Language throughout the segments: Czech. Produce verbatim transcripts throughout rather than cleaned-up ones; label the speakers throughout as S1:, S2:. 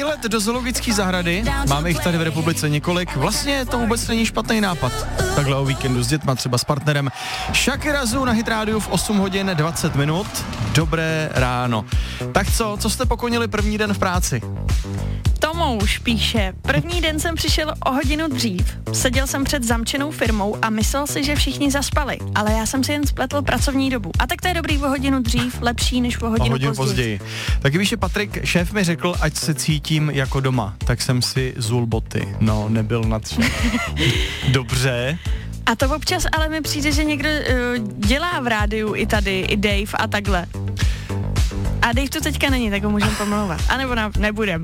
S1: Výlet do zoologické zahrady, máme jich tady v republice několik, vlastně to vůbec není špatný nápad. Takhle o víkendu s dětma, třeba s partnerem. Shakira Zoo na Hit Rádiu v osm hodin dvacet minut. Dobré ráno. Tak co, co jste pokonili první den v práci?
S2: Tomouš píše, první den jsem přišel o hodinu dřív, seděl jsem před zamčenou firmou a myslel si, že všichni zaspali, ale já jsem si jen spletl pracovní dobu. A tak to je dobrý o hodinu dřív, lepší než o hodinu,
S1: o hodinu
S2: později.
S1: později. Taky píše Patrik, šéf mi řekl, ať se cítím jako doma, tak jsem si zul boty. No, nebyl nadšen. Dobře.
S2: A to občas ale mi přijde, že někdo uh, dělá v rádiu i tady, i Dave a takhle. A Dave tu teďka není, tak ho můžeme pomlouvat. A nebo na, nebudem.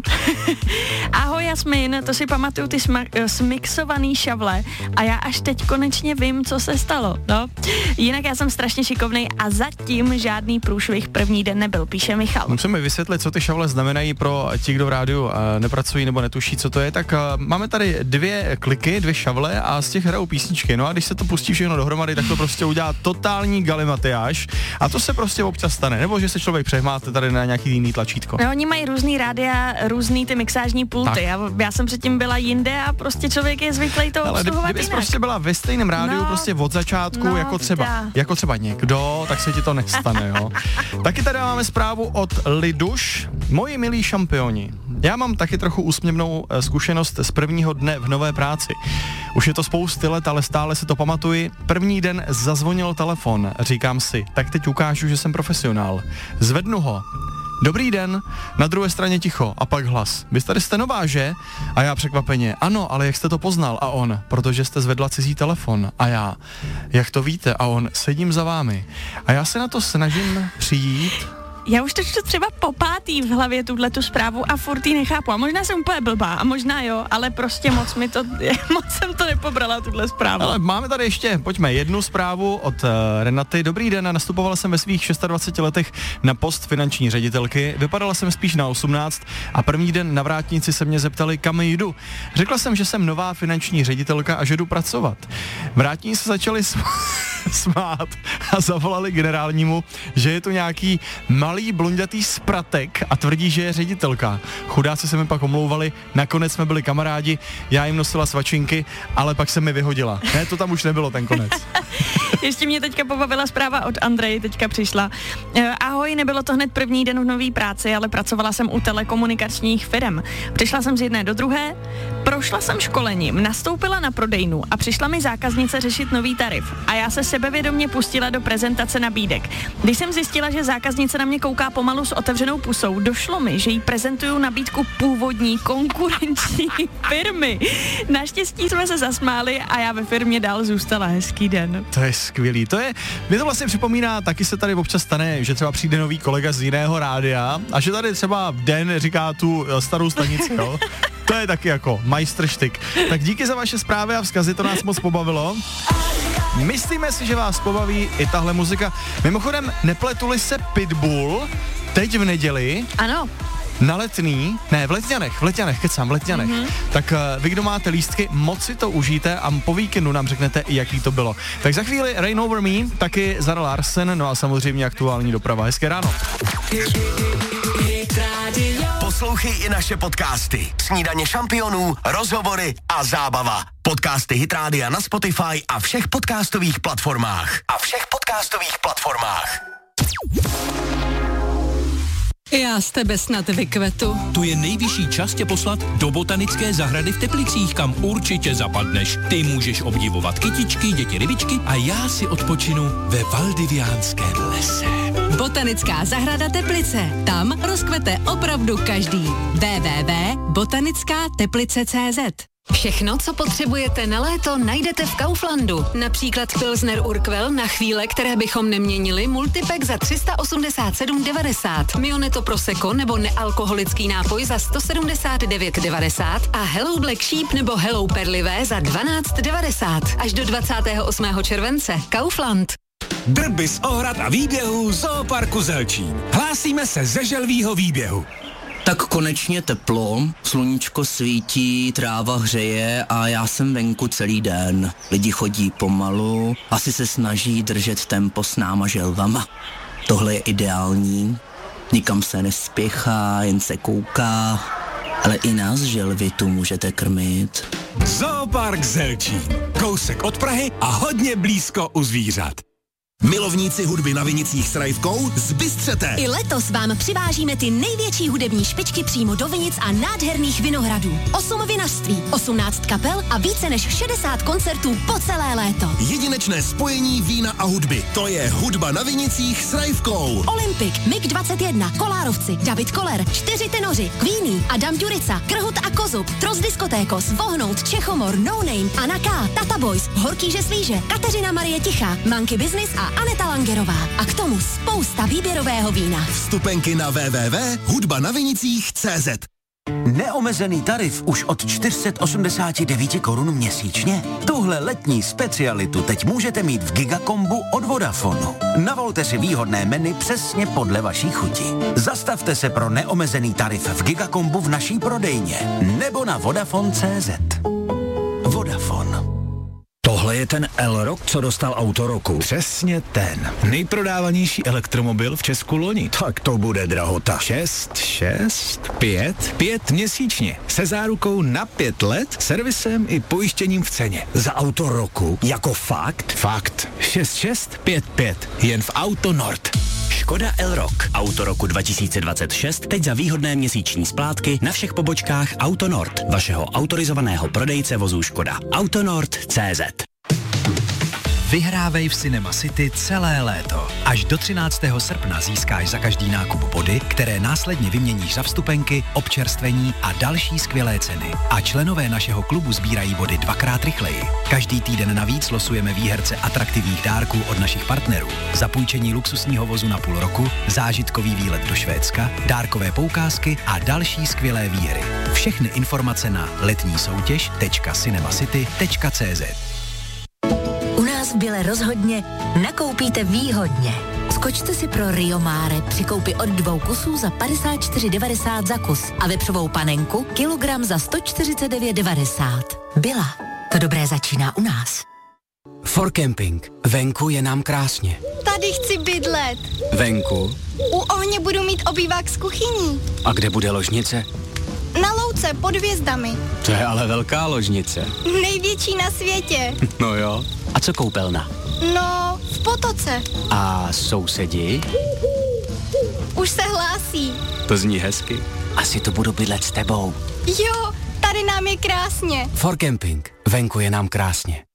S2: Ahoj Jasmin, to si pamatuju ty sma- smixovaný šavle a já až teď konečně vím, co se stalo. No. Jinak já jsem strašně šikovnej a zatím žádný průšvih první den nebyl, píše Michal.
S1: Musíme vysvětlit, co ty šavle znamenají pro ti, kdo v rádiu nepracují nebo netuší, co to je. Tak máme tady dvě kliky, dvě šavle a z těch hrajou písničky. No a když se to pustí všechno dohromady, tak to prostě udělá totální galimatiáž a to se prostě občas stane. Nebo že se člověk přehmáte tady na nějaký jiný tlačítko.
S2: No, oni mají různý rádia, různý ty mixážní pulty. Já, já jsem předtím byla jinde a prostě člověk je zvyklý to obsluhovat
S1: kdybys
S2: jinak.
S1: prostě byla ve stejném rádiu no, prostě od začátku, no, jako třeba jako třeba někdo, tak se ti to nestane, jo. Taky tady máme zprávu od Liduš. Moji milí šampioni, já mám taky trochu úsměvnou zkušenost z prvního dne v nové práci. Už je to spousty let, ale stále si to pamatuji. První den zazvonil telefon. Říkám si, tak teď ukážu, že jsem profesionál. Zvednu ho. Dobrý den, na druhé straně ticho a pak hlas. Vy tady jste nová, že? A já překvapeně, ano, ale jak jste to poznal? A on, protože jste zvedla cizí telefon. A já, jak to víte? A on, sedím za vámi. A já se na to snažím přijít.
S2: Já už to čtu třeba po pátý v hlavě tuhletu zprávu a furt ji nechápu. A možná jsem úplně blbá, a možná jo, ale prostě moc mi to, moc jsem to nepobrala, tuhle zprávu.
S1: Ale máme tady ještě, pojďme, jednu zprávu od uh, Renaty. Dobrý den, nastupovala jsem ve svých dvaceti šesti letech na post finanční ředitelky. Vypadala jsem spíš na osmnáct a první den na vrátnici se mě zeptali, kam jdu. Řekla jsem, že jsem nová finanční ředitelka a že jdu pracovat. Vrátníci se začali sm- smát a zavolali generálnímu, že je to nějaký malý blondětý spratek a tvrdí, že je ředitelka. Chudáci se mi pak omlouvali, nakonec jsme byli kamarádi, já jim nosila svačinky, ale pak se mi vyhodila. Ne, to tam už nebylo ten konec.
S2: Ještě mě teďka pobavila zpráva od Andreji, teďka přišla. Ahoj, nebylo to hned první den v nový práci, ale pracovala jsem u telekomunikačních firem. Přišla jsem z jedné do druhé, prošla jsem školením, nastoupila na prodejnu a přišla mi zákaznice řešit nový tarif. A já se sebevědomě pustila do prezentace nabídek. Když jsem zjistila, že zákaznice na mě kouká pomalu s otevřenou pusou, došlo mi, že jí prezentuju nabídku původní konkurenční firmy. Naštěstí jsme se zasmáli a já ve firmě dál zůstala. Hezký den.
S1: To je skvělý. To je, mě to vlastně připomíná, taky se tady občas stane, že třeba přijde nový kolega z jiného rádia a že tady třeba v den říká tu starou stanici, jo. To je taky jako majstrštyk. Tak díky za vaše zprávy a vzkazy, to nás moc pobavilo. Myslíme si, že vás pobaví i tahle muzika. Mimochodem, nepletuli se Pitbull teď v neděli?
S2: Ano.
S1: Na Letný, ne, v Letňanech, v Letňanech, kecám, v Letňanech. Mm-hmm. Tak uh, vy, kdo máte lístky, moc si to užijte a po víkendu nám řeknete, jaký to bylo. Tak za chvíli Rain Over Me, taky Zara Larsen, no a samozřejmě aktuální doprava. Hezké ráno.
S3: Poslouchej i naše podcasty. Snídaně šampionů, rozhovory a zábava. Podcasty Hit Rádia na Spotify a všech podcastových platformách. A všech podcastových platformách.
S4: Já z tebe snad vykvetu.
S5: Tu je nejvyšší čas tě poslat do botanické zahrady v Teplicích, kam určitě zapadneš. Ty můžeš obdivovat kytičky, děti rybičky a já si odpočinu ve Valdiviánském lese.
S4: Botanická zahrada Teplice. Tam rozkvete opravdu každý. w w w tečka botanická teplice tečka cé zet. Všechno, co potřebujete na léto, najdete v Kauflandu. Například Pilsner Urquell na chvíle, které bychom neměnili, multipack za tři sta osmdesát sedm devadesát, Mioneto Prosecco nebo nealkoholický nápoj za sto sedmdesát devět devadesát a Hello Black Sheep nebo Hello Perlivé za dvanáct devadesát. Až do dvacátého osmého července. Kaufland.
S5: Drby z ohrad a výběhů Zooparku Zelčín. Hlásíme se ze želvýho výběhu.
S6: Tak konečně teplo, sluníčko svítí, tráva hřeje a já jsem venku celý den. Lidi chodí pomalu, asi se snaží držet tempo s náma želvama. Tohle je ideální, nikam se nespěchá, jen se kouká. Ale i nás želvy tu můžete krmit.
S5: Zoopark Zelčín. Kousek od Prahy a hodně blízko u zvířat.
S3: Milovníci hudby na Vinicích s Rajvkou, zbystřete!
S7: I letos vám přivážíme ty největší hudební špičky přímo do Vinic a nádherných vinohradů. Osm vinařství, osmnáct kapel a více než šedesát koncertů po celé léto.
S3: Jedinečné spojení vína a hudby. To je hudba na Vinicích s Rajvkou.
S7: Olympik, mig dvacet jedna, Kolárovci, David Koller, čtyři tenoři, Queenie, Adam Ďurica, Krhut a Kozub, Tros Diskotékos, Vohnout, Čechomor, No Name, Anna K, Tata Boys, Horkýže Slíže, Kateřina Marie Tichá, Monkey Business a Aneta Langerová. A k tomu spousta výběrového vína.
S3: Vstupenky na w w w tečka hudba na vinicích tečka c z.
S8: Neomezený tarif už od čtyři sta osmdesát devět korun měsíčně? Tuhle letní specialitu teď můžete mít v Gigakombu od Vodafonu. Navolte si výhodné menu přesně podle vaší chuti. Zastavte se pro neomezený tarif v Gigakombu v naší prodejně nebo na Vodafone tečka c z. Vodafone.
S9: Tohle je ten Elrock, co dostal auto roku.
S5: Přesně ten. Nejprodávanější elektromobil v Česku loni.
S9: Tak to bude drahota.
S5: Šest, šest, pět, pět měsíčně. Se zárukou na pět let, servisem i pojištěním v ceně.
S9: Za auto roku? Jako fakt?
S5: Fakt. šest šest pět pět. Jen v Auto Nord.
S10: Škoda Elrock. Auto roku dva tisíce dvacet šest teď za výhodné měsíční splátky na všech pobočkách Auto Nord, vašeho autorizovaného prodejce vozů Škoda. Autonord tečka cé zet.
S11: Vyhrávej v Cinema City celé léto. Až do třináctého srpna získáš za každý nákup body, které následně vyměníš za vstupenky, občerstvení a další skvělé ceny. A členové našeho klubu sbírají body dvakrát rychleji. Každý týden navíc losujeme výherce atraktivních dárků od našich partnerů. Zapůjčení luxusního vozu na půl roku, zážitkový výlet do Švédska, dárkové poukázky a další skvělé výhry. Všechny informace na letní soutěž tečka cinemacity tečka cé zet.
S7: U nás v Bile rozhodně nakoupíte výhodně. Skočte si pro Rio Mare při koupi od dvou kusů za padesát čtyři devadesát za kus a vepřovou panenku kilogram za sto čtyřicet devět devadesát. Bila. To dobré začíná u nás.
S12: For Camping. Venku je nám krásně.
S13: Tady chci bydlet.
S12: Venku?
S13: U ohně budu mít obývák s kuchyní.
S12: A kde bude ložnice?
S13: Na louce pod hvězdami.
S12: To je ale velká ložnice.
S13: Největší na světě.
S12: No jo. A co koupelna?
S13: No, v potoce.
S12: A sousedi?
S13: Už se hlásí.
S12: To zní hezky. Asi to budu bydlet s tebou.
S13: Jo, tady nám je krásně.
S12: For Camping. Venku je nám krásně.